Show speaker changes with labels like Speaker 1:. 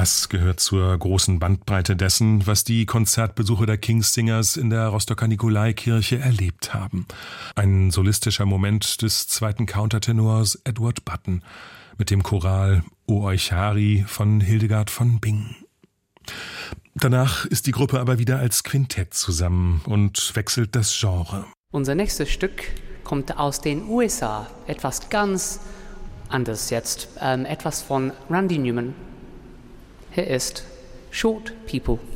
Speaker 1: Das gehört zur großen Bandbreite dessen, was die Konzertbesucher der King's Singers in der Rostocker Nikolaikirche erlebt haben. Ein solistischer Moment des zweiten Countertenors Edward Button mit dem Choral O Euchari von Hildegard von Bingen. Danach ist die Gruppe aber wieder als Quintett zusammen und wechselt das Genre.
Speaker 2: Unser nächstes Stück kommt aus den USA. Etwas ganz anderes jetzt. Etwas von Randy Newman. Hier ist Short People.